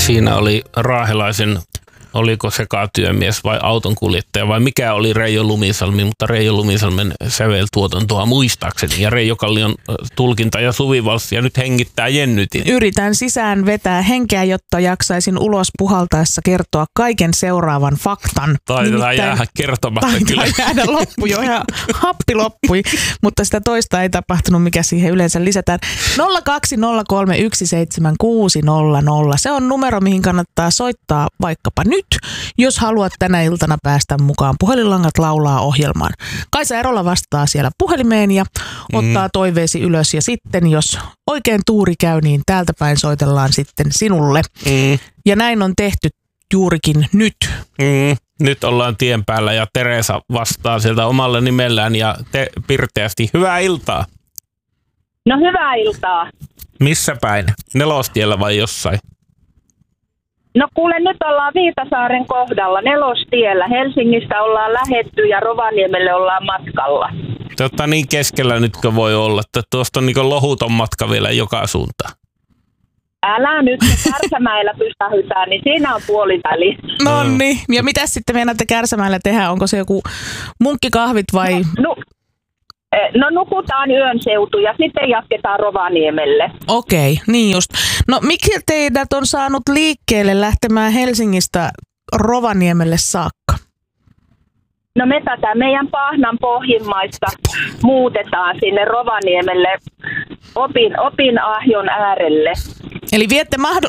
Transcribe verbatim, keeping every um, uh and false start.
Siinä oli raahelaisen, oliko sekatyömies vai autonkuljettaja vai mikä oli Reijo Lumisalmi, mutta Reijo Lumisalmen säveltuotantoa muistaakseni. Ja Reijo Kallion tulkinta ja Suvivalssi ja nyt hengittää Jennytin. Yritän sisään vetää henkeä, jotta jaksaisin ulos puhaltaessa kertoa kaiken seuraavan faktan. Taitaa jäädä kertomatta taitaa kyllä. jäädä loppu jo, ihan happi loppui, mutta sitä toista ei tapahtunut, mikä siihen yleensä lisätään. nolla kaksi nolla kolme yksi seitsemän kuusi nolla nolla. Se on numero, mihin kannattaa soittaa vaikkapa nyt, jos haluat tänä iltana päästä mukaan. Puhelinlangat laulaa ohjelmaan. Kaisa Erola vastaa siellä puhelimeen ja ottaa mm. toiveesi ylös. Ja sitten, jos oikein tuuri käy, niin täältä päin soitellaan sitten sinulle. Mm. Ja näin on tehty juurikin nyt. Mm. Nyt ollaan tien päällä ja Teresa vastaa sieltä omalla nimellään ja te pirteästi. Hyvää iltaa. No hyvää iltaa. Missä päin? Nelostiellä vai jossain? No kuule, nyt ollaan Viitasaaren kohdalla, Nelostiellä. Helsingistä ollaan lähetty ja Rovaniemelle ollaan matkalla. Totta niin keskellä nytkö voi olla, että tuosta on niin lohuton matka vielä joka suuntaan. Älä nyt, kun Kärsämäellä pysähytään, niin siinä on puoliväli. Nonni. Ja mitä sitten meinaatte Kärsämäellä tehdä? Onko se joku munkkikahvit vai? No, no, no nukutaan yön seutu ja sitten jatketaan Rovaniemelle. Okei, niin just. No miksi teidät on saanut liikkeelle lähtemään Helsingistä Rovaniemelle saakka? No me tätä meidän Pahnan pohjimmaista muutetaan sinne Rovaniemelle opin, opinahjon äärelle. Eli viette